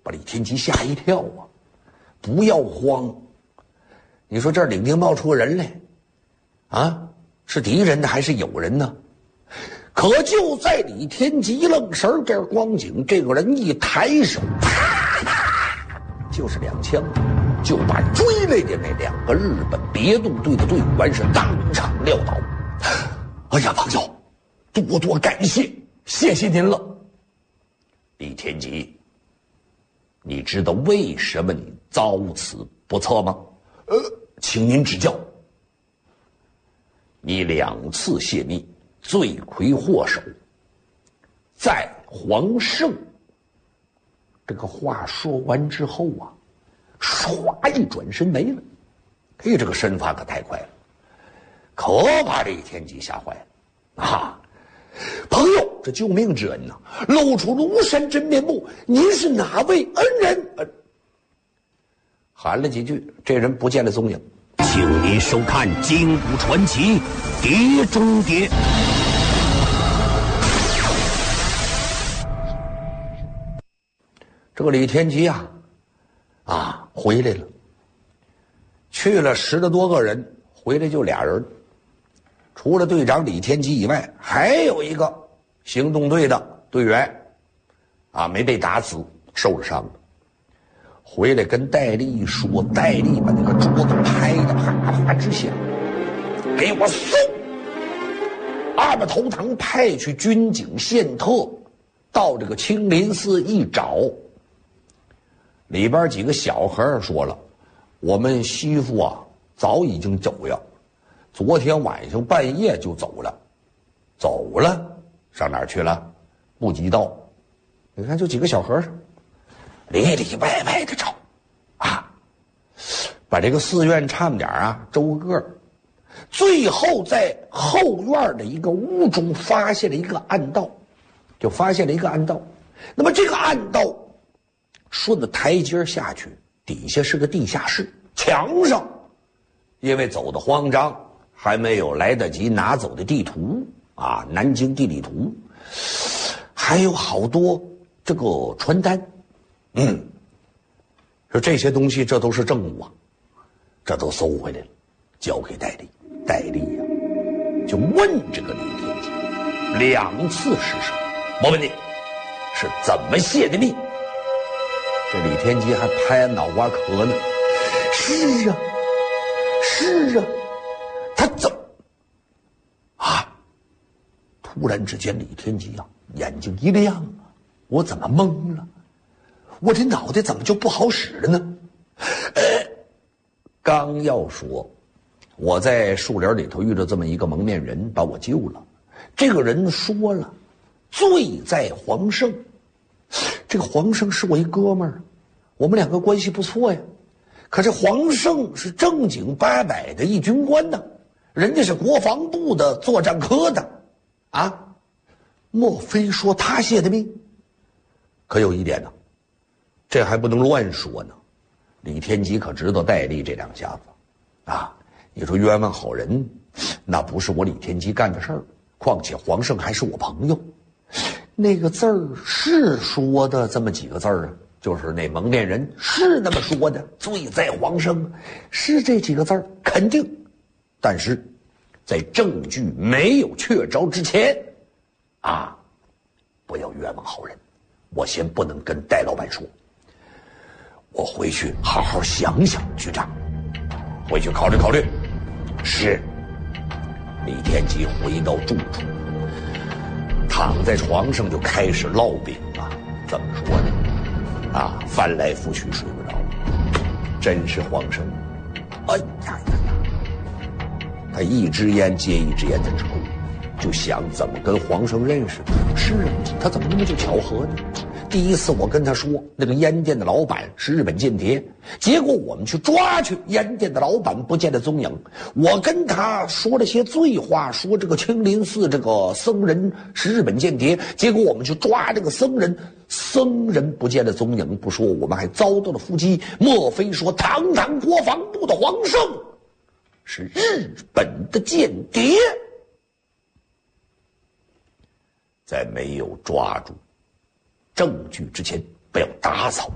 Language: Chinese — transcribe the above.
把李天吉吓一跳啊！不要慌，你说这儿领兵冒出个人来，啊，是敌人呢还是友人呢？可就在李天吉愣神这光景，这个人一抬手，啪，就是2枪，就把追来的那2个日本别动队的队员是当场撂倒。哎呀，朋友，多多感谢，谢谢您了。李天吉，你知道为什么你遭此不测吗？请您指教。你2次泄密，罪魁祸首在黄胜。这个话说完之后啊，唰一转身没了。嘿，这个身法可太快了，可把李天吉吓坏了啊！朋友，这救命之恩呐，露出庐山真面目，您是哪位恩人？喊了几句，这人不见了踪影。 请您收看《金谷传奇》碟中谍。 这个李天吉回来了，去了10多个人，回来就俩人，除了队长李天吉以外，还有一个行动队的队员没被打死，受了伤了。回来跟戴笠一说，戴笠把那个桌子拍得啪啪直响，给我搜！二把头堂派去军警宪特到这个青林寺一找，里边几个小孩说了，我们媳妇早已经走了，昨天晚上半夜就走了，上哪儿去了？不知道。你看就几个小和尚里里外外的找把这个寺院差点周个，最后在后院的一个屋中发现了一个暗道，那么这个暗道顺着台阶下去，底下是个地下室，墙上因为走的慌张，还没有来得及拿走的地图南京地理图，还有好多这个传单。说这些东西这都是证物这都搜回来了，交给戴笠。戴笠就问这个李天吉2次失手，我问你是怎么泄的密？这李天吉还拍脑瓜壳呢。是啊，他怎么突然之间李天吉眼睛一亮我怎么懵了？我这脑袋怎么就不好使了呢？刚要说，我在树林里头遇到这么一个蒙面人，把我救了。这个人说了，罪在黄胜。这个黄胜是我一哥们儿，我们2个关系不错呀。可是黄胜是正经八百的一军官呢，人家是国防部的作战科的莫非说他泄的密？可有一点呢，这还不能乱说呢。李天吉可知道戴笠这2下子你说冤枉好人，那不是我李天吉干的事儿。况且黄胜还是我朋友，那个字儿是说的这么几个字儿就是那蒙面人是那么说的，罪在黄胜，是这几个字儿肯定。但是在证据没有确凿之前不要冤枉好人。我先不能跟戴老板说，我回去好好想想，局长，回去考虑考虑。是。李天吉回到住处，躺在床上就开始烙饼怎么说呢？翻来覆去睡不着，真是黄胜。他一支烟接一支烟的抽，就想怎么跟黄胜认识。是他怎么那么就巧合呢？第一次我跟他说那个烟店的老板是日本间谍，结果我们去抓去，烟店的老板不见了踪影。我跟他说了些醉话，说这个青林寺这个僧人是日本间谍，结果我们去抓这个僧人不见了踪影。不说我们还遭到了伏击，莫非说堂堂国防部的黄胜是日本的间谍？在没有抓住证据之前，不要打草